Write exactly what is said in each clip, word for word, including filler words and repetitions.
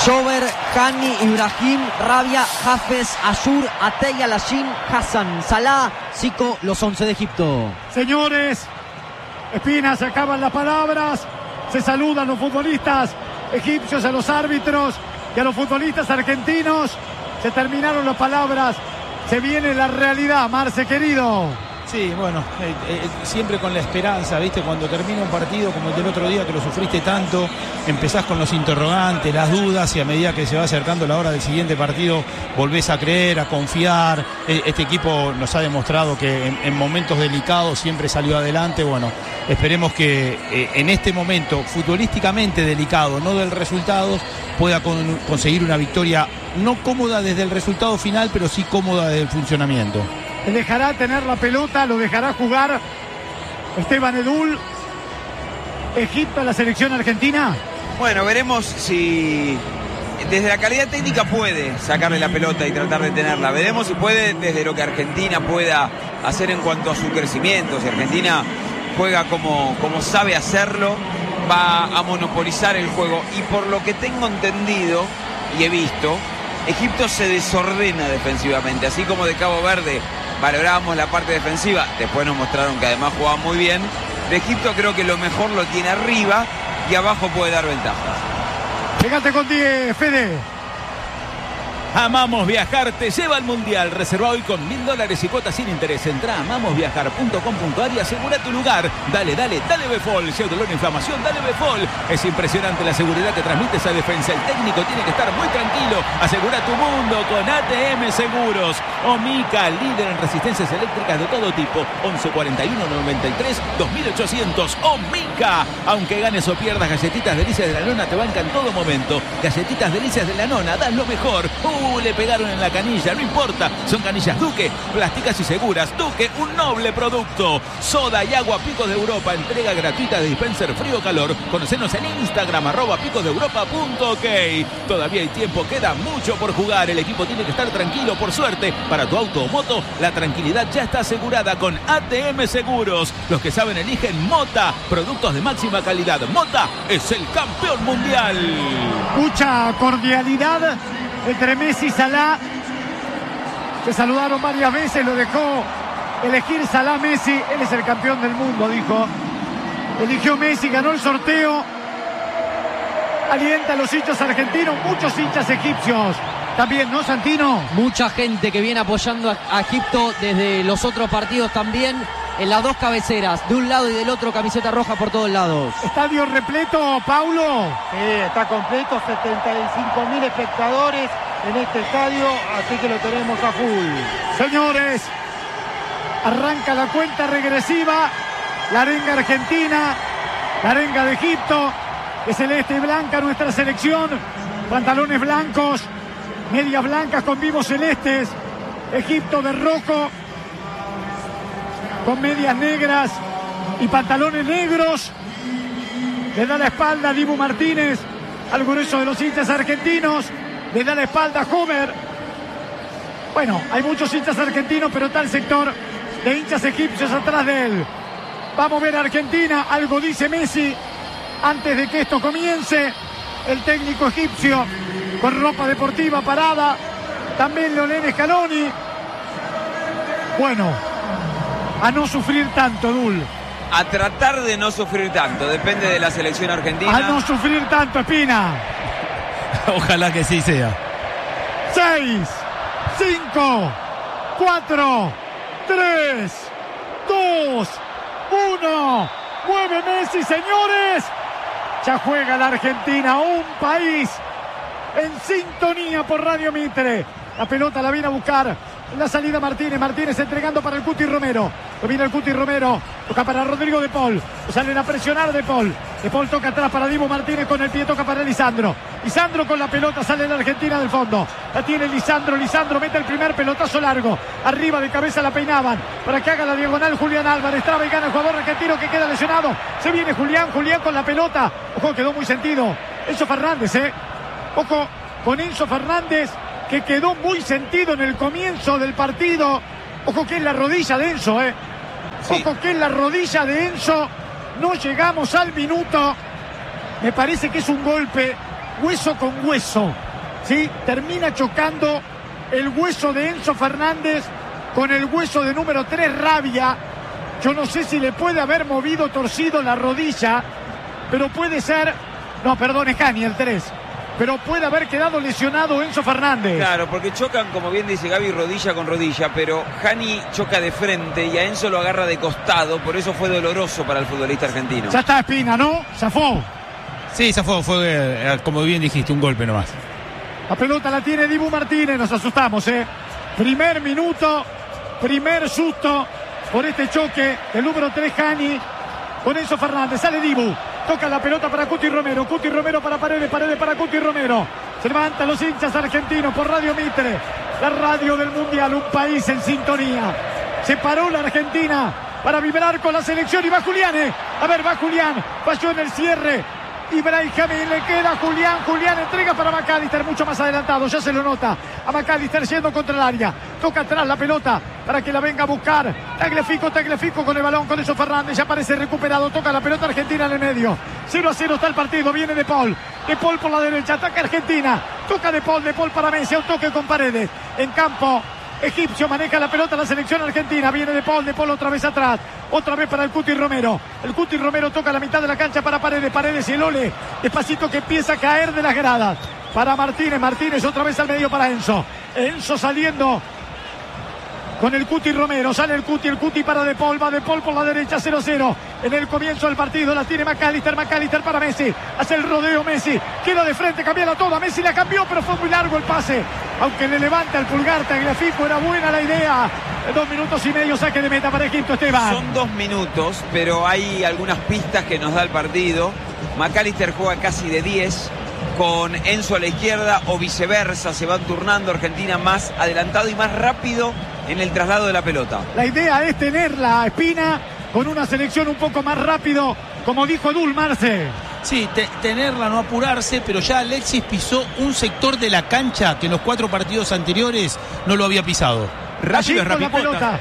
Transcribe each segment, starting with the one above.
Jover, Hani, Ibrahim, Rabia, Hafez, Ayur, Ateya, Lashin, Hassan, Salah, Zico, los once de Egipto. Señores, Espina, se acaban las palabras, se saludan los futbolistas egipcios a los árbitros y a los futbolistas argentinos. Se terminaron las palabras, se viene la realidad, Marce querido. Sí, bueno, eh, eh, siempre con la esperanza, ¿viste? Cuando termina un partido como el del otro día, que lo sufriste tanto, empezás con los interrogantes, las dudas, y a medida que se va acercando la hora del siguiente partido, volvés a creer, a confiar. Eh, este equipo nos ha demostrado que en, en momentos delicados siempre salió adelante. Bueno, esperemos que eh, en este momento, futbolísticamente delicado, no del resultado, pueda con, conseguir una victoria no cómoda desde el resultado final, pero sí cómoda desde el funcionamiento. Le dejará tener la pelota, lo dejará jugar Esteban Edul. Egipto a la selección argentina. Bueno, veremos si desde la calidad técnica puede sacarle la pelota y tratar de tenerla. Veremos si puede desde lo que Argentina pueda hacer en cuanto a su crecimiento. Si Argentina juega como, como sabe hacerlo, va a monopolizar el juego. Y por lo que tengo entendido y he visto, Egipto se desordena defensivamente. Así como de Cabo Verde valorábamos la parte defensiva, después nos mostraron que además jugaba muy bien. De Egipto creo que lo mejor lo tiene arriba y abajo puede dar ventajas. Fíjate con diez, Fede. Amamos Viajar te lleva al Mundial. Reserva hoy con mil dólares y cuotas sin interés. Entra a amamos viajar punto com punto a r y asegura tu lugar. Dale, dale, dale Befol. Si hay dolor o inflamación, dale Befol. Es impresionante la seguridad que transmite esa defensa. El técnico tiene que estar muy tranquilo. Asegura tu mundo con A T M Seguros. Omica, líder en resistencias eléctricas de todo tipo. once cuarenta y uno noventa y tres dos mil ochocientos. Omica. Aunque ganes o pierdas, Galletitas Delicias de la Nona te banca en todo momento. Galletitas Delicias de la Nona, das lo mejor. Uh, le pegaron en la canilla, no importa. Son canillas Duque, plásticas y seguras. Duque, un noble producto. Soda y agua Picos de Europa. Entrega gratuita de dispenser frío o calor. Conocenos en Instagram, arroba picosdeeuropa punto ok. Todavía hay tiempo, queda mucho por jugar. El equipo tiene que estar tranquilo, por suerte. Para tu auto o moto, la tranquilidad ya está asegurada con A T M Seguros. Los que saben eligen Mota. Productos de máxima calidad. Mota es el campeón mundial. Mucha cordialidad entre Messi y Salah. Se saludaron varias veces, lo dejó elegir Salah Messi. Él es el campeón del mundo, dijo. Eligió Messi, ganó el sorteo. Alienta a los hinchas argentinos, muchos hinchas egipcios también, ¿no, Santino? Mucha gente que viene apoyando a Egipto desde los otros partidos también. En las dos cabeceras, de un lado y del otro, camiseta roja por todos lados. Estadio repleto, Paulo. Sí, está completo, setenta y cinco mil espectadores en este estadio, así que lo tenemos a full. Señores, arranca la cuenta regresiva, la arenga argentina, la arenga de Egipto, de celeste y blanca nuestra selección, pantalones blancos, medias blancas con vivos celestes, Egipto de rojo, con medias negras y pantalones negros. Le da la espalda a Dibu Martínez, al grueso de los hinchas argentinos. Le da la espalda a Homer. Bueno, hay muchos hinchas argentinos, pero está el sector de hinchas egipcios atrás de él. Vamos a ver a Argentina, algo dice Messi antes de que esto comience. El técnico egipcio con ropa deportiva parada. También Leonel Scaloni. Bueno, a no sufrir tanto, Dul. A tratar de no sufrir tanto, depende de la selección argentina. A no sufrir tanto, Espina. Ojalá que sí sea. Seis, cinco, cuatro, tres, dos, uno. Mueve Messi, señores. Ya juega la Argentina, un país en sintonía por Radio Mitre. La pelota la viene a buscar. En la salida Martínez, Martínez entregando para el Cuti Romero. Lo viene el Cuti Romero, toca para Rodrigo De Paul. Salen a presionar De Paul. De Paul toca atrás para Dibu Martínez con el pie, toca para Lisandro. Lisandro con la pelota, sale la Argentina del fondo. La tiene Lisandro, Lisandro mete el primer pelotazo largo. Arriba de cabeza la peinaban para que haga la diagonal Julián Álvarez. Traba y gana el jugador argentino que queda lesionado. Se viene Julián, Julián con la pelota. Ojo, quedó muy sentido. Enzo Fernández, eh. Ojo con Enzo Fernández, que quedó muy sentido en el comienzo del partido. Ojo que es la rodilla de Enzo, ¿eh? Sí. Ojo que es la rodilla de Enzo. No llegamos al minuto. Me parece que es un golpe hueso con hueso, ¿sí? Termina chocando el hueso de Enzo Fernández con el hueso de número tres, Rabia. Yo no sé si le puede haber movido, torcido la rodilla, pero puede ser, no, perdón, es Hani el tres, pero puede haber quedado lesionado Enzo Fernández. Claro, porque chocan, como bien dice Gaby, rodilla con rodilla, pero Hani choca de frente y a Enzo lo agarra de costado, por eso fue doloroso para el futbolista argentino. Ya está Espina, ¿no? Zafó. Sí, zafó, fue, eh, como bien dijiste, un golpe nomás. La pelota la tiene Dibu Martínez, nos asustamos, ¿eh? Primer minuto, primer susto por este choque del número tres, Hani, con Enzo Fernández. Sale Dibu, toca la pelota para Cuti Romero, Cuti Romero para Paredes, Paredes para Cuti Romero. Se levantan los hinchas argentinos por Radio Mitre, la radio del Mundial, un país en sintonía. Se paró la Argentina para vibrar con la selección y va Julián, ¿eh? A ver, va Julián, falló en el cierre. Ibrahim Jamil, le queda Julián, Julián entrega para McAllister, mucho más adelantado, ya se lo nota a McAllister yendo contra el área, toca atrás la pelota para que la venga a buscar Tagliafico, Tagliafico con el balón, con Enzo Fernández, ya parece recuperado, toca la pelota Argentina en el medio, cero a cero está el partido, viene De Paul, De Paul por la derecha, ataca Argentina, toca De Paul, De Paul para Messi, un toque con Paredes, en campo egipcio, maneja la pelota la selección argentina, viene De Paul, De Paul otra vez atrás, otra vez para el Cuti Romero, el Cuti Romero toca la mitad de la cancha para Paredes, Paredes y el Ole, despacito que empieza a caer de las gradas, para Martínez, Martínez otra vez al medio para Enzo, Enzo saliendo con el Cuti Romero, sale el Cuti, el Cuti para De Paul, va De Paul por la derecha, cero a cero, en el comienzo del partido, la tiene McAllister, McAllister para Messi, hace el rodeo Messi, queda de frente, cambia toda, Messi la cambió, pero fue muy largo el pase, aunque le levanta el pulgar Tagliafico, era buena la idea, dos minutos y medio, saque de meta para Egipto, Esteban. Son dos minutos, pero hay algunas pistas que nos da el partido. McAllister juega casi de diez, con Enzo a la izquierda o viceversa, se van turnando, Argentina más adelantado y más rápido en el traslado de la pelota. La idea es tenerla a Espina con una selección un poco más rápido, como dijo Edul Marce. Sí, te, tenerla, no apurarse, pero ya Alexis pisó un sector de la cancha que en los cuatro partidos anteriores no lo había pisado. Rápido, con la pelota.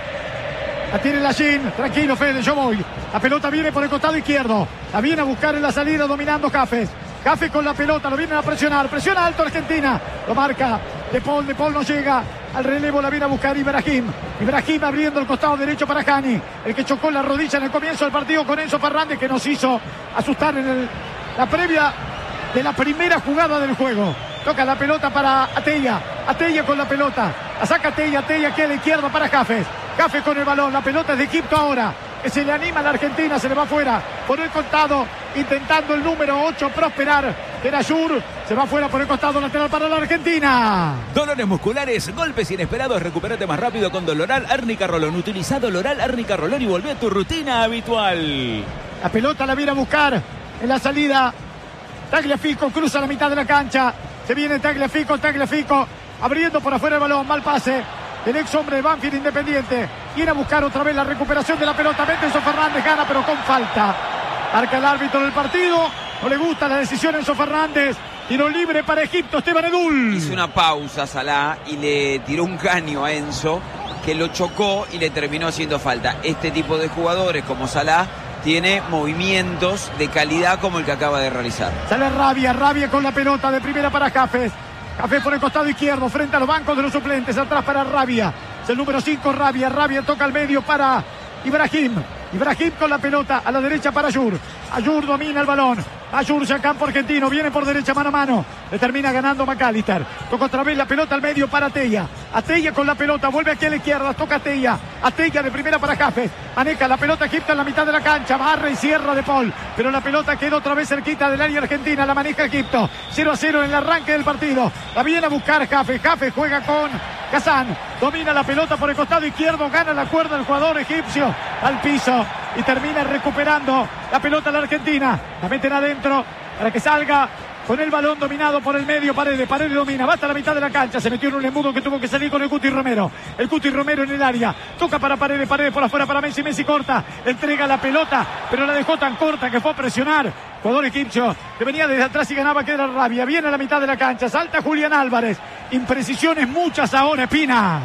La tiene Lachín, tranquilo Fede, yo voy. La pelota viene por el costado izquierdo. La viene a buscar en la salida dominando Jafes. Jafes con la pelota, lo vienen a presionar. Presiona alto Argentina. Lo marca De Paul, De Paul no llega al relevo, la viene a buscar Ibrahim. Ibrahim abriendo el costado derecho para Hani, el que chocó la rodilla en el comienzo del partido con Enzo Fernández, que nos hizo asustar en el, la previa de la primera jugada del juego. Toca la pelota para Atella, Atella con la pelota, la saca Atella, Atella que a la izquierda para Jafes, Jafes con el balón, la pelota es de Egipto ahora, que se le anima a la Argentina, se le va afuera por el costado, intentando el número ocho prosperar, que era Yur, se va afuera por el costado lateral para la Argentina. Dolores musculares, golpes inesperados, recupérate más rápido con Doloral Árnica Rolón. Utiliza Doloral Árnica Rolón y volvé a tu rutina habitual. La pelota la viene a buscar en la salida Tagliafico, cruza la mitad de la cancha, se viene Tagliafico, Tagliafico abriendo por afuera el balón, mal pase del ex hombre de Banfield Independiente, viene a buscar otra vez la recuperación de la pelota, mete Enzo Fernández, gana pero con falta, marca el árbitro del partido, no le gusta la decisión Enzo Fernández, tiro libre para Egipto, Esteban Edul. Hizo una pausa Salah y le tiró un caño a Enzo, que lo chocó y le terminó haciendo falta. Este tipo de jugadores como Salah tiene movimientos de calidad como el que acaba de realizar. Sale Rabia, Rabia con la pelota de primera para Jafes. Jafes por el costado izquierdo, frente a los bancos de los suplentes, atrás para Rabia. Es el número cinco, Rabia. Rabia toca al medio para Ibrahim. Ibrahim con la pelota a la derecha para Ayur. Ayur domina el balón. Ayur ya campo argentino. Viene por derecha mano a mano. Le termina ganando McAllister. Toca otra vez la pelota al medio para Atella. Atella con la pelota. Vuelve aquí a la izquierda. Toca Atella. Atella de primera para Jafes. Maneja la pelota Egipto en la mitad de la cancha. Barra y cierra De Paul. Pero la pelota quedó otra vez cerquita del área argentina. La maneja Egipto. cero a cero en el arranque del partido. La viene a buscar Jafes. Jafes juega con Kazan. Domina la pelota por el costado izquierdo. Gana la cuerda el jugador egipcio. Al piso. Y termina recuperando la pelota a la Argentina. La meten adentro para que salga con el balón dominado por el medio. Paredes, Paredes domina, va hasta la mitad de la cancha. Se metió en un embudo que tuvo que salir con el Cuti Romero. El Cuti Romero en el área. Toca para Paredes, Paredes por afuera para Messi. Messi corta, entrega la pelota, pero la dejó tan corta que fue a presionar. Jugador egipcio que venía desde atrás y ganaba, que era Rabia. Viene a la mitad de la cancha. Salta Julián Álvarez. Imprecisiones muchas ahora, Espina.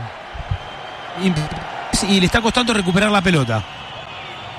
Y le está costando recuperar la pelota.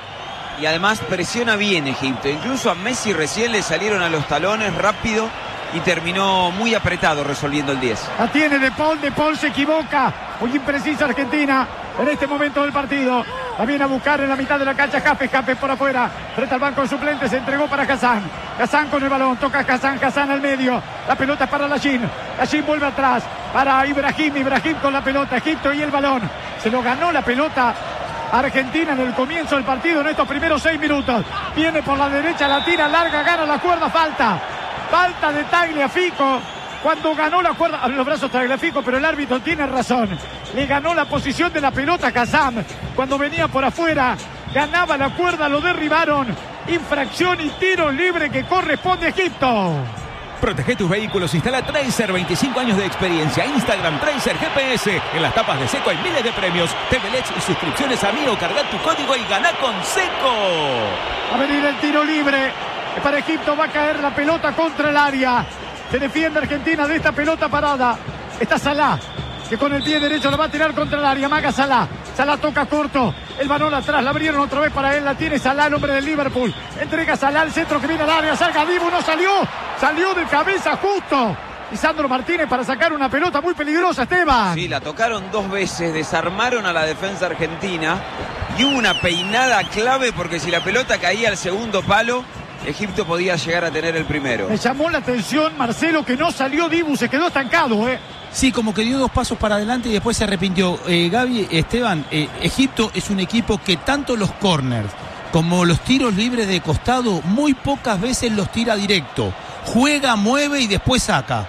Y además presiona bien Egipto. Incluso a Messi recién le salieron a los talones rápido y terminó muy apretado resolviendo el diez. La tiene De Paul, De Paul se equivoca. Muy imprecisa Argentina en este momento del partido. La viene a buscar en la mitad de la cancha Jape, Jape por afuera, frente al banco de suplentes, se entregó para Hassan. Hassan con el balón, toca Hassan, Hassan al medio. La pelota es para Lachin. Lachin vuelve atrás para Ibrahim, Ibrahim con la pelota, Egipto y el balón. Se lo ganó la pelota Argentina en el comienzo del partido, en estos primeros seis minutos. Viene por la derecha, la tira larga, gana la cuerda, falta. Falta de Tagliafico. Cuando ganó la cuerda, los brazos Tagliafico, pero el árbitro tiene razón. Le ganó la posición de la pelota a Hassan. Cuando venía por afuera, ganaba la cuerda, lo derribaron. Infracción y tiro libre que corresponde a Egipto. Protege tus vehículos, instala Tracer, veinticinco años de experiencia. Instagram Tracer G P S. En las tapas de Seco hay miles de premios. T V L E D y suscripciones a Mio. Carga tu código y gana con Seco. A venir el tiro libre. Para Egipto va a caer la pelota contra el área. Se defiende Argentina de esta pelota parada. Está Salah, que con el pie derecho la va a tirar contra el área. Maga Salah. Salah toca corto. El balón atrás. La abrieron otra vez para él. La tiene Salah, el hombre del Liverpool. Entrega Salah al centro que viene al área. Salga Dibu. No salió. Salió de cabeza justo. Y Sandro Martínez para sacar una pelota muy peligrosa, Esteban. Sí, la tocaron dos veces. Desarmaron a la defensa argentina. Y hubo una peinada clave porque si la pelota caía al segundo palo, Egipto podía llegar a tener el primero. Me llamó la atención, Marcelo, que no salió Dibu, se quedó estancado, ¿eh? Sí, como que dio dos pasos para adelante y después se arrepintió. Eh, Gaby, Esteban, eh, Egipto es un equipo que tanto los corners como los tiros libres de costado muy pocas veces los tira directo. Juega, mueve y después saca.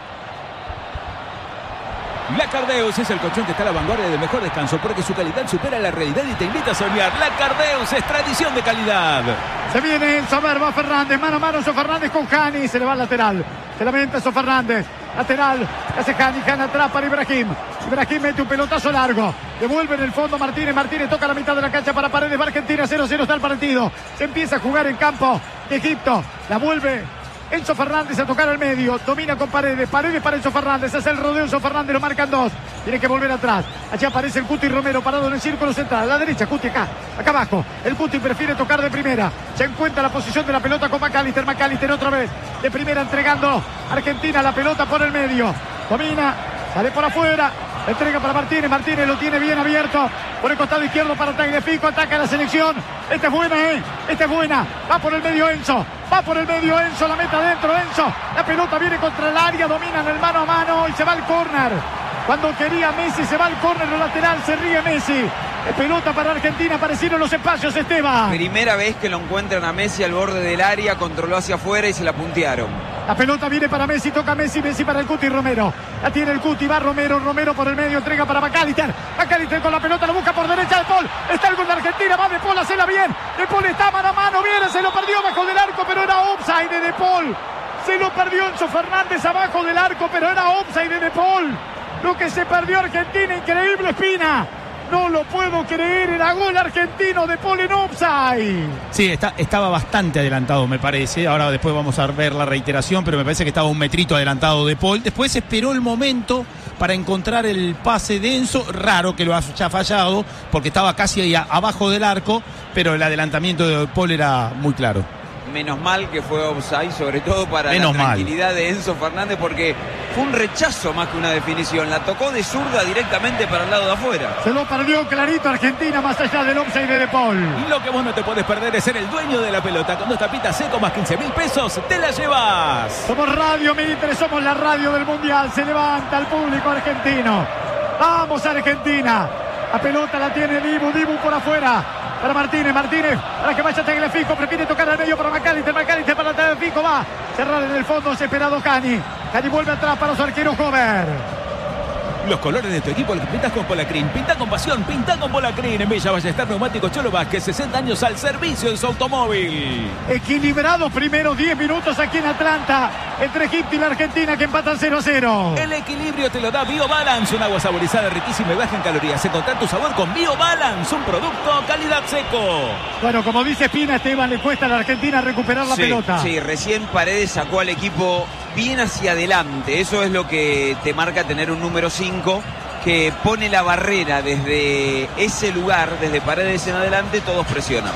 Lacardeus es el colchón que está a la vanguardia del mejor descanso porque su calidad supera la realidad y te invita a soñar. Lacardeus es tradición de calidad. Se viene el Sober, va Fernández, mano a mano Enzo Fernández con Cani, se le va al lateral. Se lamenta Enzo Fernández, lateral, hace Cani, Cani atrás para Ibrahim. Ibrahim mete un pelotazo largo, devuelve en el fondo Martínez, Martínez toca la mitad de la cancha para Paredes, va Argentina, cero cero está el partido. Se empieza a jugar en campo de Egipto, la vuelve Enzo Fernández a tocar al medio, domina con Paredes, Paredes para Enzo Fernández, hace el rodeo Enzo Fernández, lo marcan dos, tiene que volver atrás, allí aparece el Cuti Romero parado en el círculo central, a la derecha, Cuti acá, acá abajo, el Cuti prefiere tocar de primera, se encuentra la posición de la pelota con McAllister, McAllister otra vez, de primera entregando Argentina la pelota por el medio, domina, sale por afuera, entrega para Martínez, Martínez lo tiene bien abierto, por el costado izquierdo para Tagliafico, ataca la selección, esta es buena, eh, esta es buena, va por el medio Enzo, va por el medio Enzo, la meta adentro Enzo, la pelota viene contra el área, dominan el mano a mano y se va al córner, cuando quería Messi se va al córner lateral, se ríe Messi, es pelota para Argentina, aparecieron los espacios, Esteban. Primera vez que lo encuentran a Messi al borde del área, controló hacia afuera y se la puntearon. La pelota viene para Messi, toca Messi, Messi para el Cuti Romero. La tiene el Cuti, va Romero, Romero por el medio, entrega para McAllister. McAllister con la pelota, la busca por derecha de Paul. Está el gol de Argentina, va De Paul, hacela bien. De Paul está mano a mano, viene, se lo perdió bajo del arco, pero era offside de De Paul. Se lo perdió Enzo Fernández abajo del arco, pero era offside de De Paul. Lo que se perdió Argentina, increíble Espina. No lo puedo creer, era gol argentino de Paul en offside. Sí, está, estaba bastante adelantado, me parece. Ahora después vamos a ver la reiteración, pero me parece que estaba un metrito adelantado de Paul. Después esperó el momento para encontrar el pase de Enzo. Raro que lo haya fallado, porque estaba casi ahí a, abajo del arco, pero el adelantamiento de Paul era muy claro. Menos mal que fue offside, sobre todo para Menos la tranquilidad mal. de Enzo Fernández, porque fue un rechazo más que una definición. La tocó de zurda directamente para el lado de afuera. Se lo perdió clarito Argentina, más allá del offside de De Paul. Y lo que vos no te podés perder es ser el dueño de la pelota. Con dos tapitas Seco más quince mil pesos, te la llevas. Somos Radio Mitre, somos la radio del Mundial. Se levanta el público argentino. Vamos Argentina. La pelota la tiene Dibu, Dibu por afuera. Para Martínez, Martínez, para que vaya Tagliafico, prefiere tocar al medio para McAllister, McAllister para Tagliafico, va, cerrar en el fondo, desesperado Cani, Cani vuelve atrás para su arquero Hover. Los colores de tu equipo los pintas con Polacrin. Pinta con pasión, pinta con Polacrin. En Villa Ballester Neumáticos Cholo Vázquez, sesenta años al servicio de su automóvil. Equilibrados primeros diez minutos aquí en Atlanta, entre Egipto y la Argentina que empatan cero a cero. El equilibrio te lo da BioBalance, un agua saborizada, riquísima y baja en calorías. Encontrar tu sabor con BioBalance, un producto calidad Seco. Bueno, como dice Espina, Esteban, le cuesta a la Argentina recuperar la sí, pelota. Sí, recién Paredes sacó al equipo bien hacia adelante. Eso es lo que te marca tener un número cinco que pone la barrera desde ese lugar, desde Paredes en adelante, todos presionan.